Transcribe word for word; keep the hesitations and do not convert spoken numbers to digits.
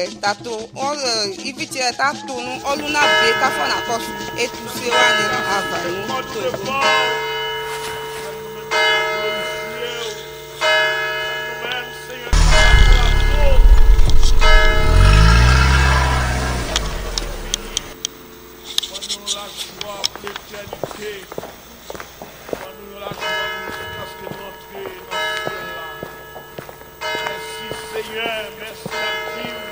tato on invite tato nu oluna be ka fona kos etuse wani avanu togo. Seigneur, merci à Dieu.